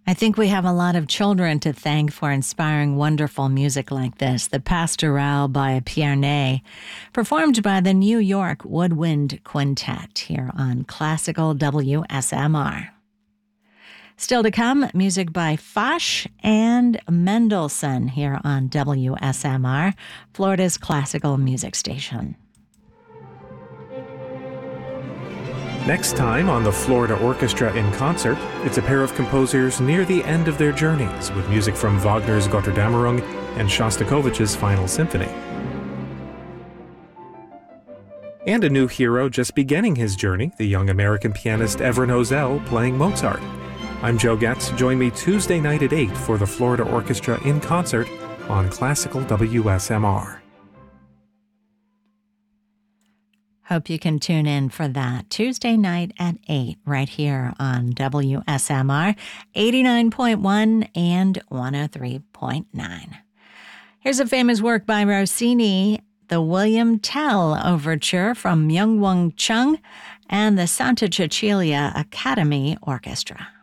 I think we have a lot of children to thank for inspiring wonderful music like this. The Pastoral by Pierre Ney, performed by the New York Woodwind Quintet here on Classical WSMR. Still to come, music by Foch and Mendelssohn here on WSMR, Florida's classical music station. Next time on the Florida Orchestra in Concert, it's a pair of composers near the end of their journeys with music from Wagner's Götterdämmerung and Shostakovich's Final Symphony. And a new hero just beginning his journey, the young American pianist Evren Hosel playing Mozart. I'm Joe Getz. Join me Tuesday night at 8 for the Florida Orchestra in Concert on Classical WSMR. Hope you can tune in for that Tuesday night at 8 right here on WSMR 89.1 and 103.9. Here's a famous work by Rossini, the William Tell Overture from Myung-Whun Chung and the Santa Cecilia Academy Orchestra.